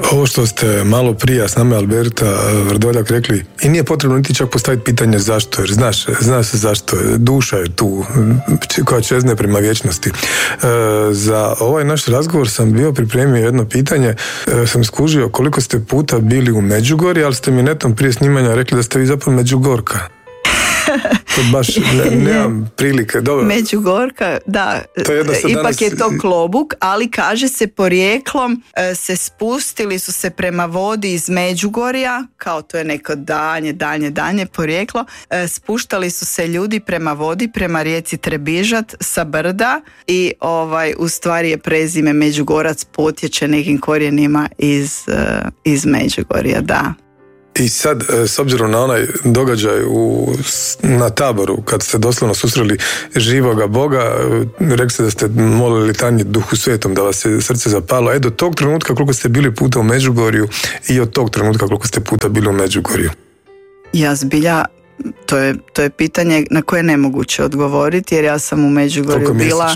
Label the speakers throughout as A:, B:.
A: Ovo što ste malo prije s nama Alberta Vrdoljak rekli, i nije potrebno niti čak postaviti pitanje zašto, jer zna se zašto. Duša je tu, koja čezne prema vječnosti. Za ovaj naš razgovor sam bio pripremio jedno pitanje, sam skužio koliko ste puta bili u Međugorju, ali ste mi netom prije snimanja rekli da ste vi zapravo Međugorka. To baš nemam prilike. Dobro.
B: Međugorka, da, ipak je to klobuk, ali kaže se porijeklom se spustili su se prema vodi iz Međugorja, kao to je neko danje porijeklo, spuštali su se ljudi prema vodi, prema rijeci Trebižat sa brda i u stvari je prezime Međugorac potječe nekim korijenima iz Međugorja, da.
A: I sad, s obzirom na onaj događaj na Taboru, kad ste doslovno susreli živoga Boga, rekli ste da ste molili litanje Duhu Svetom, da vas je srce zapalo. Do tog trenutka koliko ste bili puta u Međugorju i od tog trenutka koliko ste puta bili u Međugorju?
B: Ja zbilja, to je pitanje na koje je nemoguće odgovoriti, jer ja sam u Međugorju bila.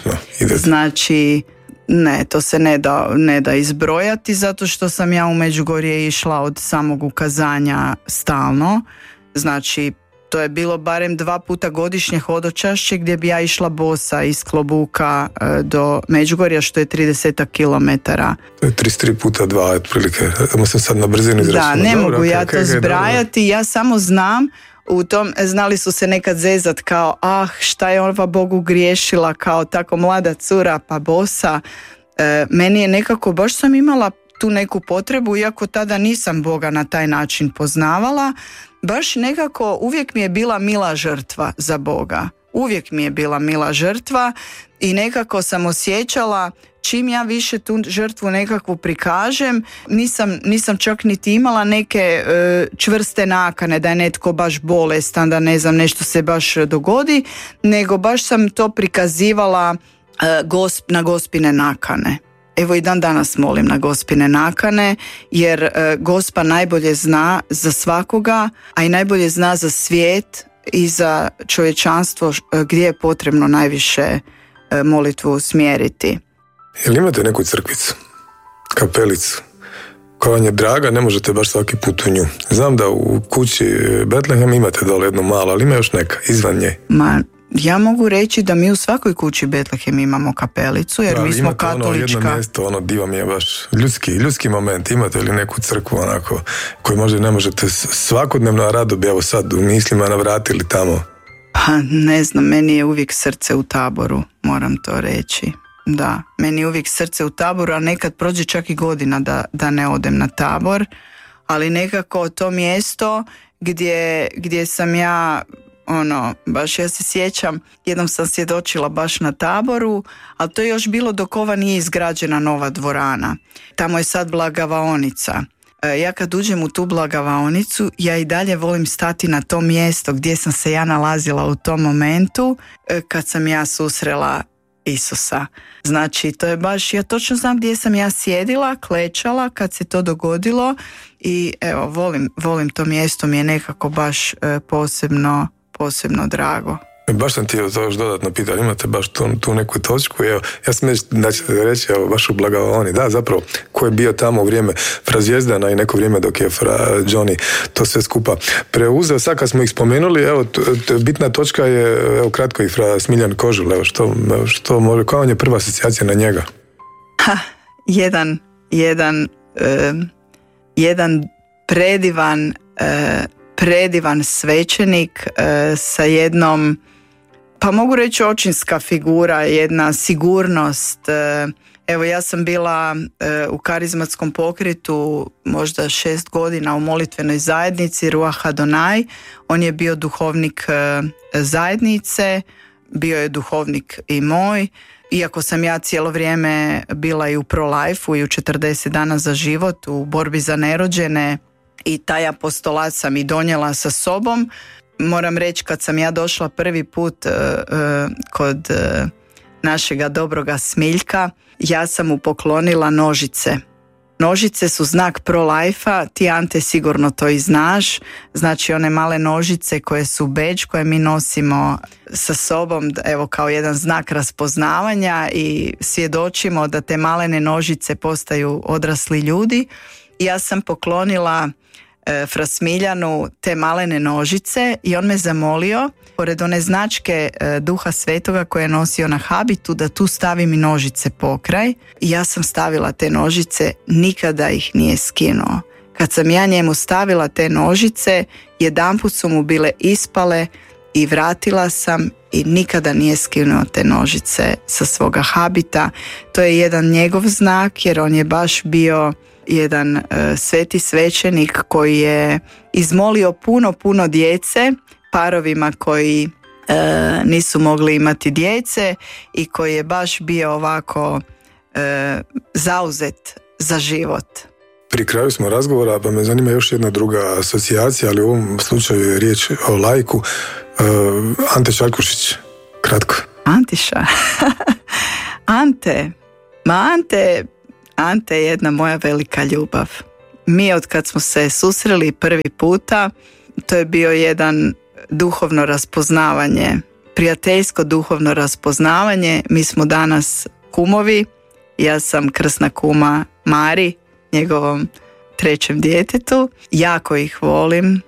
B: Znači, ne, to se ne da izbrojati, zato što sam ja u Međugorje išla od samog ukazanja stalno. Znači, to je bilo barem 2 puta godišnje hodočašće gdje bi ja išla bosa iz Klobuka do Međugorja, što je 30 kilometara.
A: To je 33 puta 2, otprilike. Sam sad na brzinu izračunala.
B: Da, ne mogu ja to zbrajati, ja samo znam. U tom znali su se nekad zezat kao šta je ova Bogu griješila, kao tako mlada cura pa bosa. Meni je nekako, baš sam imala tu neku potrebu, iako tada nisam Boga na taj način poznavala, baš nekako uvijek mi je bila mila žrtva za Boga. Uvijek mi je bila mila žrtva i nekako sam osjećala čim ja više tu žrtvu nekakvu prikažem, nisam čak niti imala neke čvrste nakane da je netko baš bolestan, da ne znam, nešto se baš dogodi, nego baš sam to prikazivala na Gospine nakane. Evo i dan danas molim na Gospine nakane, jer Gospa najbolje zna za svakoga, a i najbolje zna za svijet i za čovječanstvo gdje je potrebno najviše molitvu usmjeriti.
A: Jel imate neku crkvicu, kapelicu, koja vam je draga, ne možete baš svaki put u nju? Znam da u kući Betlehem imate dole jednu malu, ali ima još neka izvan nje.
B: Ja mogu reći da mi u svakoj kući Betlehem imamo kapelicu, jer mi smo katolička.
A: Jedno mjesto, diva mi je baš ljudski moment. Imate li neku crkvu onako koju možda ne možete svakodnevno, rado bi evo sad u mislima navratili tamo?
B: Ne znam, meni je uvijek srce u Taboru, moram to reći. Da, meni je uvijek srce u Taboru, a nekad prođe čak i godina da ne odem na Tabor, ali nekako to mjesto gdje sam ja, baš ja se sjećam, jednom sam svjedočila baš na Taboru, ali to je još bilo dok ova nije izgrađena nova dvorana. Tamo je sad blagavaonica. Ja kad uđem u tu blagavaonicu, ja i dalje volim stati na to mjesto gdje sam se ja nalazila u tom momentu kad sam ja susrela Isusa. Znači, to je baš, ja točno znam gdje sam ja sjedila, klečala kad se to dogodilo i evo, volim to mjesto, mi je nekako baš posebno drago.
A: Baš sam ti to još dodatno pitao, imate baš tu neku točku, evo, ja sam da ćete reći, evo, baš u Blagavaoni, da, zapravo, ko je bio tamo u vrijeme Fra Zvijezdana i neko vrijeme dok je Fra Johnny to sve skupa preuzeo. Sad kad smo ih spomenuli, evo, bitna točka je, evo, kratko i Fra Smiljan Kožul, evo, što može, koja vam je prva asocijacija na njega?
B: Jedan predivan svećenik sa jednom, pa mogu reći očinska figura, jedna sigurnost. Evo, ja sam bila u karizmatskom pokretu možda 6 godina u molitvenoj zajednici Ruach Adonai. On je bio duhovnik zajednice, bio je duhovnik i moj. Iako sam ja cijelo vrijeme bila i u pro-life-u i u 40 dana za život, u borbi za nerođene, i taj apostolat sam i donijela sa sobom. Moram reći, kad sam ja došla prvi put kod našega dobroga Smiljka, ja sam mu poklonila nožice. Nožice su znak pro-life-a, ti Ante sigurno to i znaš, znači one male nožice koje su bedž, koje mi nosimo sa sobom, evo, kao jedan znak raspoznavanja i svjedočimo da te malene nožice postaju odrasli ljudi. Ja sam poklonila Fra Smiljanu te malene nožice i on me zamolio, pored one značke Duha Svetoga koje je nosio na habitu, da tu stavim i nožice pokraj. I ja sam stavila te nožice, nikada ih nije skinuo. Kad sam ja njemu stavila te nožice, jedanput su mu bile ispale i vratila sam i nikada nije skinuo te nožice sa svoga habita. To je jedan njegov znak, jer on je baš bio jedan sveti svećenik koji je izmolio puno djece, parovima koji nisu mogli imati djece i koji je baš bio ovako zauzet za život.
A: Pri kraju smo razgovora, pa me zanima još jedna druga asocijacija, ali u ovom slučaju je riječ o laiku. Ante Čarkušić, kratko.
B: Antiša. Ante je jedna moja velika ljubav. Mi od kad smo se susreli prvi puta, to je bio jedan duhovno raspoznavanje, prijateljsko duhovno raspoznavanje. Mi smo danas kumovi. Ja sam krsna kuma Mari, njegovom 3. djetetu. Jako ih volim.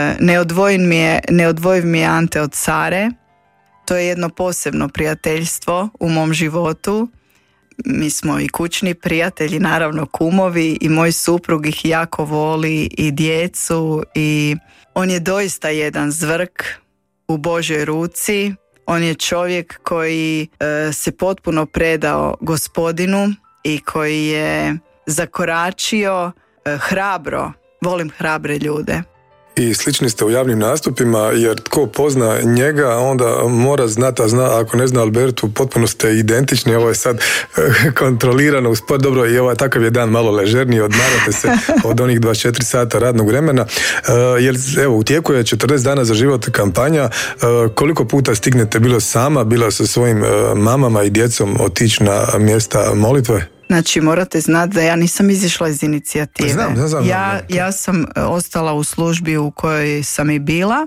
B: Neodvojiv mi je Ante od Sare. To je jedno posebno prijateljstvo u mom životu. Mi smo i kućni prijatelji, naravno kumovi, i moj suprug ih jako voli i djecu, i on je doista jedan zvrk u Božjoj ruci. On je čovjek koji se potpuno predao Gospodinu i koji je zakoračio hrabro. Volim hrabre ljude.
A: I slični ste u javnim nastupima, jer tko pozna njega, onda mora znati, a zna, ako ne zna Albertu, potpuno ste identični. Ovo je sad kontrolirano uz pod. Dobro, i ovaj takav je dan malo ležerniji, odmarate se od onih 24 sata radnog vremena. Jer evo, u tijeku je 40 dana za život kampanja. Koliko puta stignete, bilo sama, bila sa svojim mamama i djecom, otići na mjesta molitve?
B: Znači, morate znati da ja nisam izišla iz inicijative.
A: Znam.
B: Ja sam ostala u službi u kojoj sam i bila.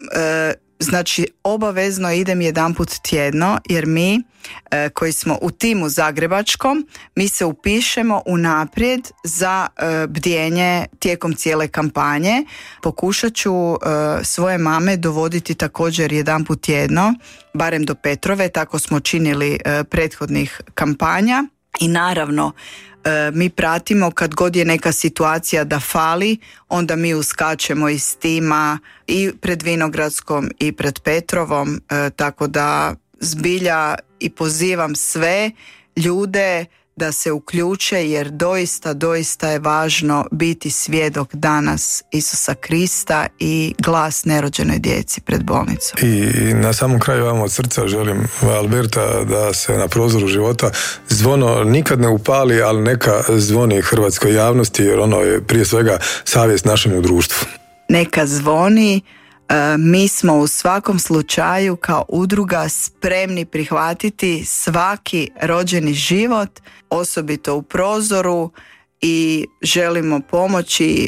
B: Znači, obavezno idem jedanput tjedno, jer mi koji smo u timu zagrebačkom, mi se upišemo unaprijed za bdjenje tijekom cijele kampanje. Pokušat ću svoje mame dovoditi također jedanput tjedno, barem do Petrove, tako smo činili prethodnih kampanja. I naravno, mi pratimo kad god je neka situacija da fali, onda mi uskačemo iz tima i pred Vinogradskom i pred Petrovom, tako da zbilja i pozivam sve ljude da se uključe, jer doista je važno biti svjedok danas Isusa Krista i glas nerođenoj djeci pred bolnicom.
A: I na samom kraju vam od srca želim, Alberta, da se na prozoru života zvono nikad ne upali, ali neka zvoni hrvatskoj javnosti, jer ono je prije svega savjest našemu društvu.
B: Neka zvoni. Mi smo u svakom slučaju kao udruga spremni prihvatiti svaki rođeni život, osobito u prozoru, i želimo pomoći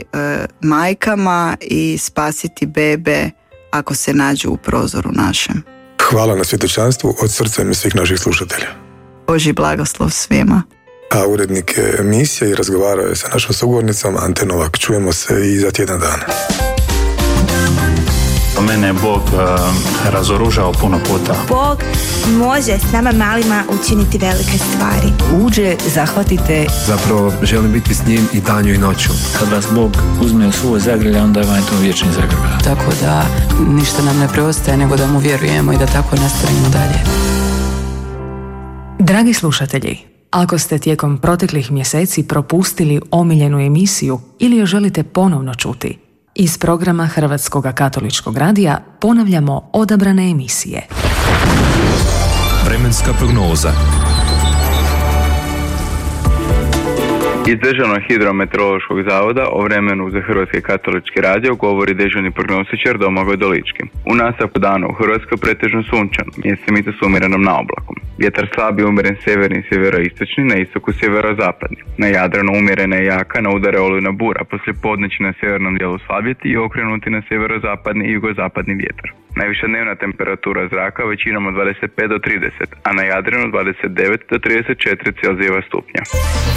B: majkama i spasiti bebe ako se nađu u prozoru našem.
A: Hvala na svjedočanstvu od srca i svih naših slušatelja.
B: Božji blagoslov svima.
A: A urednik emisije i razgovarao je sa našom sugovornicom Ante Novak. Čujemo se i za tjedan dana.
C: Mene je Bog razoružao puno puta.
D: Bog može s nama malima učiniti velike stvari.
E: Uđe, zahvatite.
F: Zapravo želim biti s njim i danju i noću.
G: Kad vas Bog uzme u svoj zagrljaj, onda vam je to vječni zagrljaj.
E: Tako da ništa nam ne preostaje nego da mu vjerujemo i da tako nastavimo dalje.
H: Dragi slušatelji, ako ste tijekom proteklih mjeseci propustili omiljenu emisiju ili je želite ponovno čuti, iz programa Hrvatskog katoličkog radija ponavljamo odabrane emisije.
I: Vremenska prognoza.
J: Iz Državnog hidrometeorološkog zavoda o vremenu za Hrvatski katolički radio govori dežurni prognostičar Domagoj Dolički. U nastavku dana u Hrvatskoj pretežno sunčan, mjesecimice s umjerenom naoblakom. Vjetar slab i umjeren sjeverni i sjeveroistočni, na istoku sjeverozapadni. Na Jadranu umjerena i jaka, na udare olujna bura, poslije podne će na sjevernom dijelu slabjeti i okrenuti na sjeverozapadni i jugozapadni vjetar. Najviša dnevna temperatura zraka većinom od 25 do 30, a na Jadranu 29 do 34 Celzijeva stupnja.